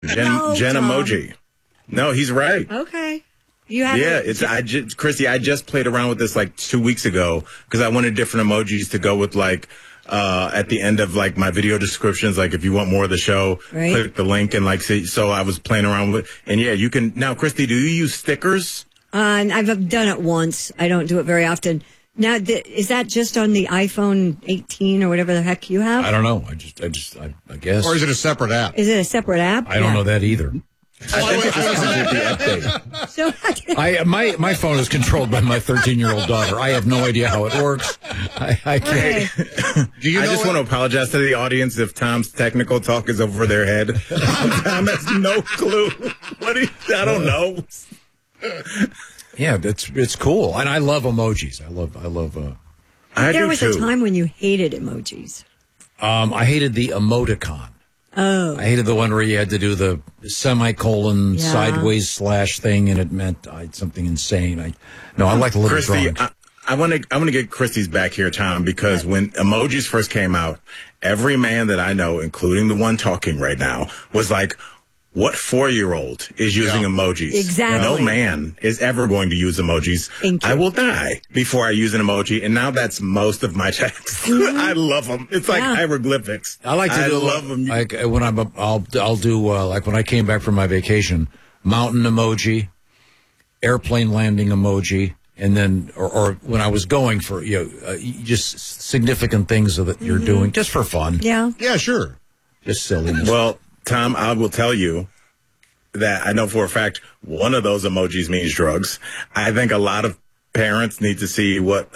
Gen Tom. emoji. No, he's right. Okay. You have Chrissy, I just played around with this like 2 weeks ago because I wanted different emojis to go with like at the end of like my video descriptions. Like if you want more of the show, click the link and like see. So I was playing around with, and yeah, you can now. Christy, do you use stickers? I've done it once. I don't do it very often. Now, is that just on the iPhone 18 or whatever the heck you have? I don't know. I guess. Or is it a separate app? Is it a separate app? I don't know that either. I think it just comes with the update. So my phone is controlled by my 13-year-old daughter. I have no idea how it works. I can't. I just want to apologize to the audience if Tom's technical talk is over their head. Tom has no clue. I don't know. Yeah, it's cool, and I love emojis. I love. There was a time when you hated emojis. I hated the emoticon. Oh. I hated the one where you had to do the semicolon sideways slash thing, and it meant something insane. I like the little Christy, drawing. I want to get Christy's back here, Tom, because when emojis first came out, every man that I know, including the one talking right now, was like, what 4-year-old is using emojis? Exactly. No man is ever going to use emojis. I will die before I use an emoji, and now that's most of my texts. I love them. It's like hieroglyphics. I like to love them. Like when I'll do like when I came back from my vacation, mountain emoji, airplane landing emoji, and then or when I was going for just significant things that you're doing just for fun. Yeah. Yeah, sure. Just silliness. Well, Tom, I will tell you that I know for a fact one of those emojis means drugs. I think a lot of parents need to see what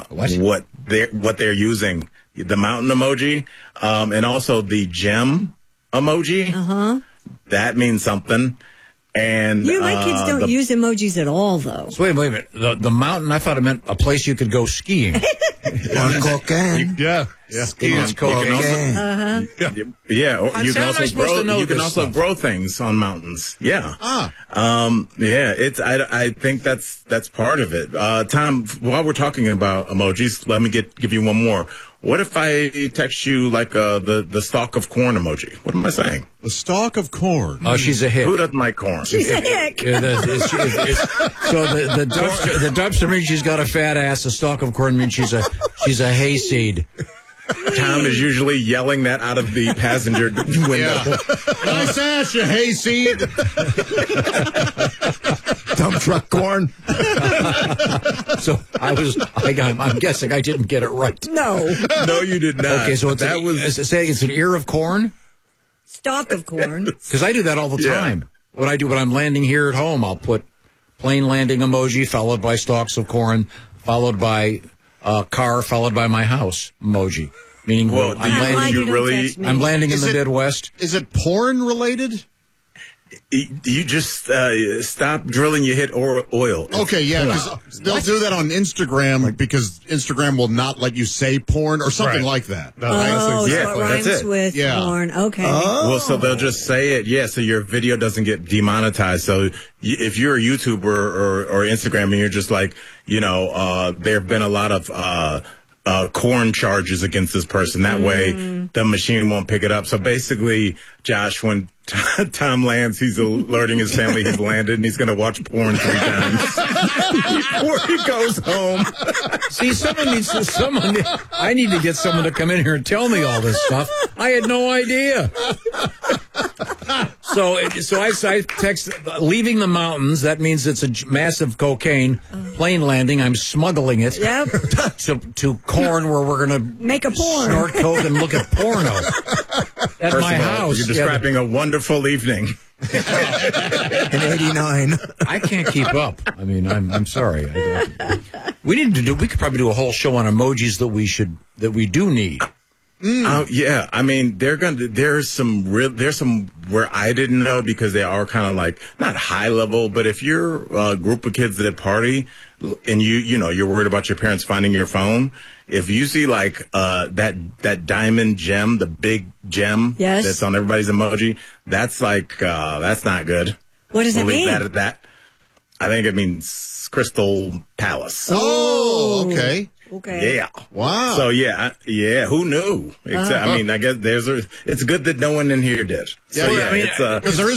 they're using. The mountain emoji, and also the gem emoji. That means something. And my kids don't use emojis at all, though. So wait a minute. The mountain, I thought it meant a place you could go skiing. On cocaine. Yeah. Skiing on cocaine. You can also grow things on mountains. Yeah. I think that's part of it. Tom, while we're talking about emojis, let me give you one more. What if I text you like the stalk of corn emoji? What am I saying? The stalk of corn. Oh, she's a hick. Who doesn't like corn? She's a hick. So the dumpster means she's got a fat ass. The stalk of corn means she's a hayseed. Tom is usually yelling that out of the passenger window. Nice ass, you hayseed. Dump truck corn. So I'm guessing I didn't get it right. No. No, you did not. Okay, so it's an ear of corn? Stalk of corn. Because I do that all the time. When I'm landing here at home, I'll put plane landing emoji followed by stalks of corn, followed by car, followed by my house emoji. Meaning, I'm landing in the Midwest. Is it porn related? You just stop drilling, you hit oil. Okay, yeah, because they'll do that on Instagram because Instagram will not let you say porn or something like that. So it rhymes with porn. Okay. Well, so they'll just say it, so your video doesn't get demonetized. So if you're a YouTuber or Instagram and you're just like, there have been a lot of corn charges against this person. That way the machine won't pick it up. So basically, Josh, when Tom lands, he's alerting his family he's landed, and he's going to watch porn 3 times before he goes home. See, I need to get someone to come in here and tell me all this stuff. I had no idea. So I text, leaving the mountains, that means it's a massive cocaine. Plane landing, I'm smuggling it to corn where we're going to make a porn. Snort coke and look at porno. At First my of all, house. You're describing a wonderful evening. In 89. I can't keep up. I mean, I'm sorry. We could probably do a whole show on emojis that we do need. Yeah, I mean, there's some where I didn't know because they are kind of like not high level, but if you're a group of kids at a party and you're worried about your parents finding your phone, if you see like that diamond gem, the big gem that's on everybody's emoji, that's like that's not good. What does it mean? Leave that at that. I think it means Crystal Palace. Oh, okay. Okay. Yeah. Wow. So yeah, who knew? I mean, I guess it's good that no one in here did. So Yeah, I mean, it's because there is